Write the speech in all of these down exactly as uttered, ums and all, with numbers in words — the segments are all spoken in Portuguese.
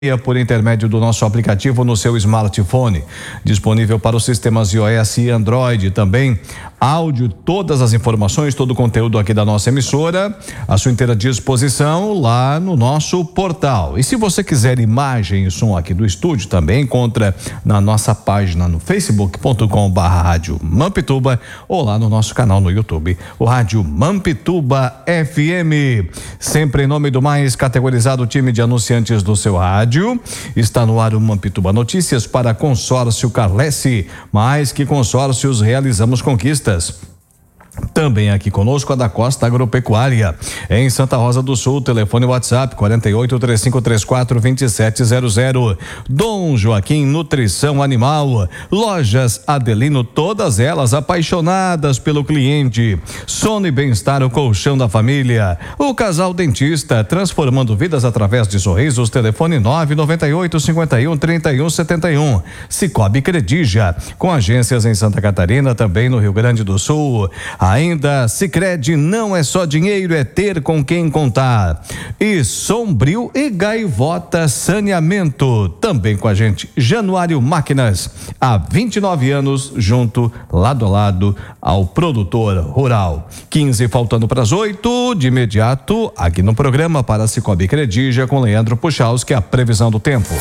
por intermédio do nosso aplicativo no seu smartphone, disponível para os sistemas iOS e Android. Também áudio, todas as informações, todo o conteúdo aqui da nossa emissora à sua inteira disposição lá no nosso portal. E se você quiser imagem e som aqui do estúdio, também encontra na nossa página no facebook ponto com barra rádio Mampituba ou lá no nosso canal no YouTube, o Rádio Mampituba F M. Sempre em nome do mais categorizado time de anunciantes do seu rádio. Está no ar o Mampituba Notícias para Consórcio Carlesse. Mais que consórcios, realizamos conquistas. Também aqui conosco a da Costa Agropecuária, em Santa Rosa do Sul, telefone WhatsApp quarenta e oito, três cinco três quatro, vinte e sete zero zero. Dom Joaquim Nutrição Animal, Lojas Adelino, todas elas apaixonadas pelo cliente. Sono e Bem-Estar, o colchão da família. O Casal Dentista, transformando vidas através de sorrisos, telefone nove nove oito, cinco um, trinta e um setenta e um. Cicobi Credija, com agências em Santa Catarina, também no Rio Grande do Sul. Ainda, Sicredi, não é só dinheiro, é ter com quem contar. E Sombrio e Gaivota Saneamento, também com a gente. Januário Máquinas, há vinte e nove anos, junto, lado a lado, ao produtor rural. quinze faltando para as oito, de imediato, aqui no programa para Cicobi Credija, com Leandro Puchalski, a previsão do tempo.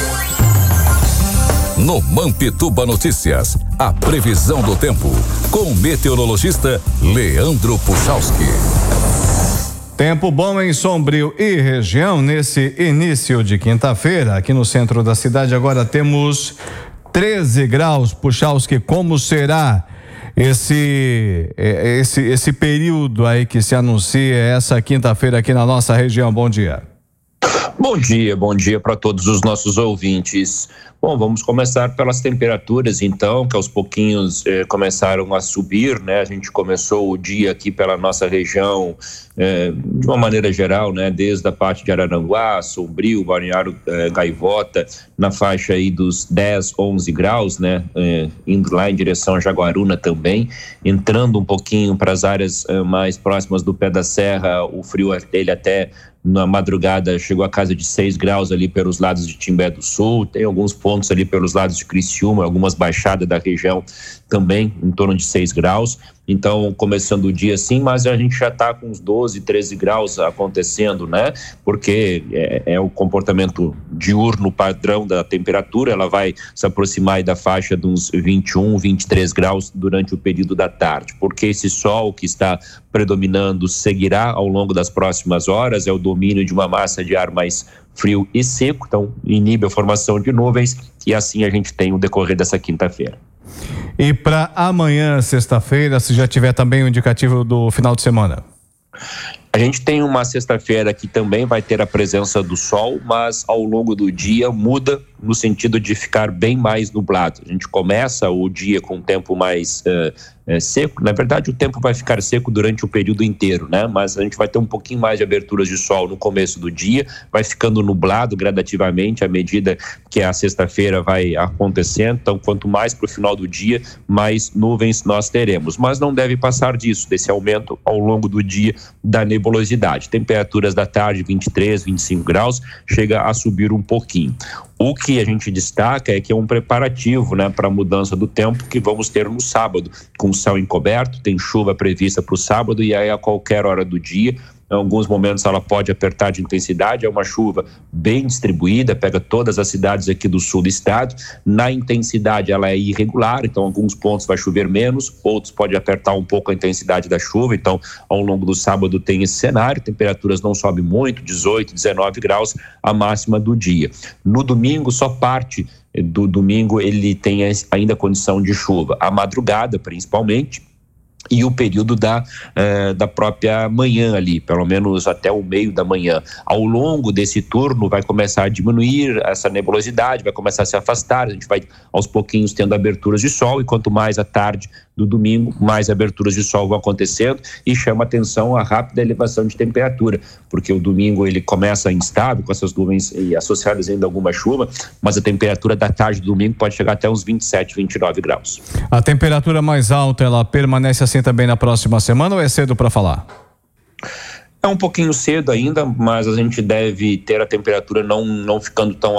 No Mampituba Notícias, a previsão do tempo, com o meteorologista Leandro Puchalski. Tempo bom em Sombrio e região nesse início de quinta-feira. Aqui no centro da cidade agora temos treze graus. Puchalski, como será esse, esse, esse período aí que se anuncia essa quinta-feira aqui na nossa região? Bom dia. Bom dia, bom dia para todos os nossos ouvintes. Bom, vamos começar pelas temperaturas, então, que aos pouquinhos eh, começaram a subir, né? A gente começou o dia aqui pela nossa região, eh, de uma maneira geral, né? Desde a parte de Araranguá, Sombrio, Balneário eh, Gaivota, na faixa aí dos dez, onze graus, né? Eh, indo lá em direção a Jaguaruna também, entrando um pouquinho para as áreas eh, mais próximas do pé da serra, o frio dele até na madrugada chegou a casa de seis graus ali pelos lados de Timbé do Sul, tem alguns pontos ali pelos lados de Criciúma, algumas baixadas da região também em torno de seis graus. Então, começando o dia assim, mas a gente já está com uns doze, treze graus acontecendo, né? Porque é, é o comportamento diurno padrão da temperatura, ela vai se aproximar aí da faixa de uns vinte e um, vinte e três graus durante o período da tarde. Porque esse sol que está predominando seguirá ao longo das próximas horas, é o domínio de uma massa de ar mais frio e seco, então inibe a formação de nuvens e assim a gente tem o decorrer dessa quinta-feira. E para amanhã, sexta-feira, se já tiver também o indicativo do final de semana? A gente tem uma sexta-feira que também vai ter a presença do sol, mas ao longo do dia muda no sentido de ficar bem mais nublado. A gente começa o dia com um tempo mais uh, uh, seco. Na verdade, o tempo vai ficar seco durante o período inteiro, né? Mas a gente vai ter um pouquinho mais de aberturas de sol no começo do dia, vai ficando nublado gradativamente à medida que a sexta-feira vai acontecendo. Então, quanto mais para o final do dia, mais nuvens nós teremos. Mas não deve passar disso, desse aumento ao longo do dia da nebulosidade. Temperaturas da tarde, vinte e três, vinte e cinco graus, chega a subir um pouquinho. O que a gente destaca é que é um preparativo, né, para a mudança do tempo que vamos ter no sábado, com o céu encoberto, tem chuva prevista para o sábado e aí a qualquer hora do dia. Em alguns momentos ela pode apertar de intensidade, é uma chuva bem distribuída, pega todas as cidades aqui do sul do estado. Na intensidade ela é irregular, então alguns pontos vai chover menos, outros pode apertar um pouco a intensidade da chuva, então ao longo do sábado tem esse cenário, temperaturas não sobem muito, dezoito, dezenove graus a máxima do dia. No domingo, só parte do domingo ele tem ainda condição de chuva, a madrugada principalmente, e o período da, eh, da própria manhã ali, pelo menos até o meio da manhã. Ao longo desse turno vai começar a diminuir essa nebulosidade, vai começar a se afastar, a gente vai aos pouquinhos tendo aberturas de sol, e quanto mais à tarde do domingo, mais aberturas de sol vão acontecendo, e chama atenção a rápida elevação de temperatura, porque o domingo ele começa instável, com essas nuvens e associadas ainda a alguma chuva, mas a temperatura da tarde do domingo pode chegar até uns vinte e sete, vinte e nove graus. A temperatura mais alta, ela permanece assim também na próxima semana ou é cedo para falar? É um pouquinho cedo ainda, mas a gente deve ter a temperatura não, não ficando tão